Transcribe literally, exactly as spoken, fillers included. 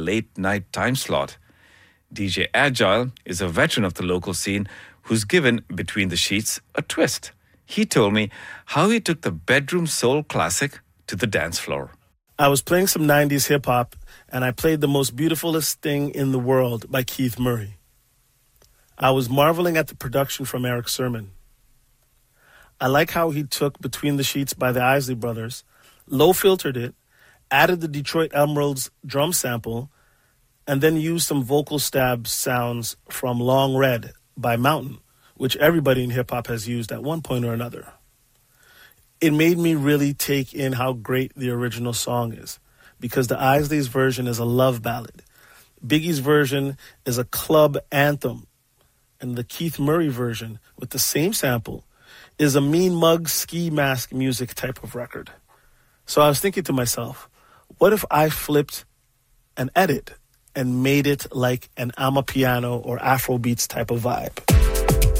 late-night time slot. D J Agile is a veteran of the local scene who's given Between the Sheets a twist. He told me how he took the bedroom soul classic to the dance floor. I was playing some nineties hip-hop, and I played The Most Beautifulest Thing in the World by Keith Murray. I was marveling at the production from Eric Sermon. I like how he took Between the Sheets by the Isley Brothers, low-filtered it, added the Detroit Emeralds drum sample, and then used some vocal stab sounds from Long Red by Mountain, which everybody in hip-hop has used at one point or another. It made me really take in how great the original song is, because the Isleys version is a love ballad. Biggie's version is a club anthem, and the Keith Murray version, with the same sample, is a mean mug ski mask music type of record. So I was thinking to myself, what if I flipped an edit and made it like an Amapiano or Afrobeats type of vibe?